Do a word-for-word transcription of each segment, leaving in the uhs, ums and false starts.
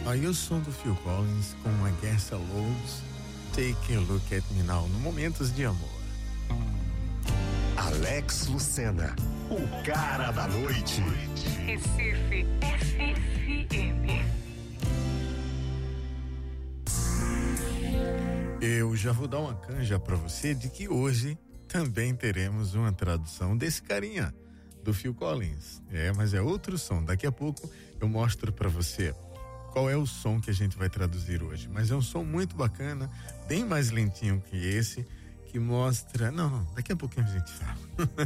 Aí o som do Phil Collins com a Guess Loads, Take a Look at Me Now, no Momentos de Amor. Alex Lucena, o cara da noite. Recife F M. Eu já vou dar uma canja pra você de que hoje também teremos uma tradução desse carinha, do Phil Collins. É, mas é outro som. Daqui a pouco eu mostro pra você qual é o som que a gente vai traduzir hoje. Mas é um som muito bacana, bem mais lentinho que esse, que mostra... Não, não, daqui a pouquinho a gente fala.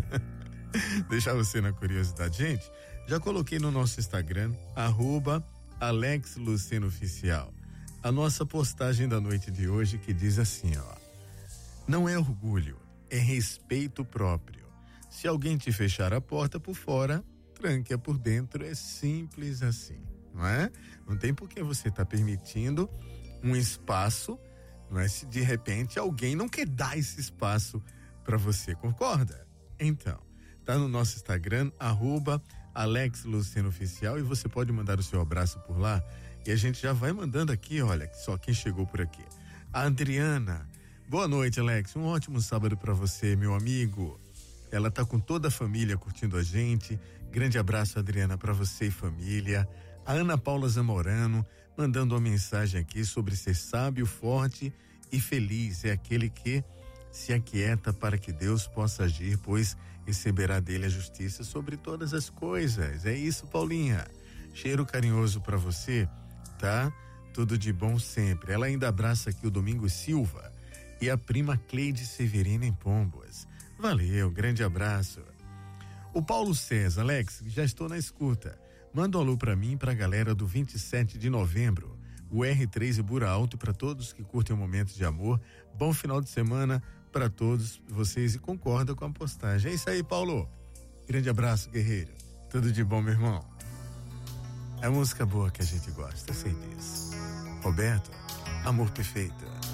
Deixar você na curiosidade. Gente, já coloquei no nosso Instagram, arroba Alex Lucena Oficial, a nossa postagem da noite de hoje, que diz assim, ó: não é orgulho, é respeito próprio. Se alguém te fechar a porta por fora, tranque-a por dentro. É simples assim, não é? Não tem por que você tá permitindo um espaço, não é? Se de repente alguém não quer dar esse espaço para você, concorda? Então, tá no nosso Instagram, arroba Alex Lucena Oficial, e você pode mandar o seu abraço por lá, e a gente já vai mandando aqui, olha, só quem chegou por aqui. A Adriana, boa noite, Alex, um ótimo sábado para você, meu amigo. Ela tá com toda a família curtindo a gente. Grande abraço, Adriana, para você e família. A Ana Paula Zamorano mandando uma mensagem aqui sobre ser sábio, forte e feliz. É aquele que se aquieta para que Deus possa agir, pois receberá dele a justiça sobre todas as coisas. É isso, Paulinha. Cheiro carinhoso para você, tá? Tudo de bom sempre. Ela ainda abraça aqui o Domingos Silva e a prima Cleide Severina em Pombos. Valeu, grande abraço. O Paulo César, Alex, já estou na escuta. Manda um alô pra mim e pra galera do vinte e sete de novembro. O R três e Bura Alto para todos que curtem momentos de amor. Bom final de semana para todos vocês e concorda com a postagem. É isso aí, Paulo. Grande abraço, guerreiro. Tudo de bom, meu irmão. É música boa que a gente gosta, sei disso. Roberto, Amor Perfeito.